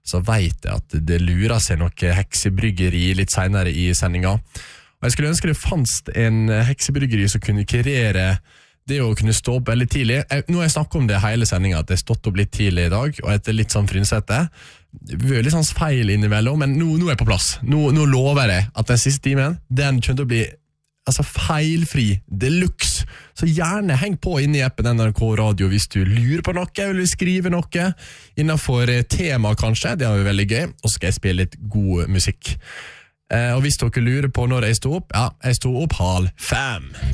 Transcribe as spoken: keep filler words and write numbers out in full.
så vet jeg at det lurer seg noe heksebryggeri litt senere i sendinga. Og jeg skulle ønske det fanns en heksebryggeri som kunne kurere det å kunne stå opp veldig tidlig. Jeg, nå har jeg snakket om det hele sendingen, at jeg har stått opp litt tidlig i dag, og etter litt sånn frynsette. Vi har litt sånn feil innimellom, men nå, nå er jeg på plass. Nå, nå lover jeg at den siste timen, den kommer til å bli altså feilfri, deluxe. Så gjerne heng på inne i appen N R K Radio hvis du lurer på noe, eller skrive noe innenfor tema kanskje, det er jo veldig gøy, og så skal jeg spille litt god musikk. Eh, og hvis dere lurer på når jeg stod opp, ja, jeg stod opp halv fem.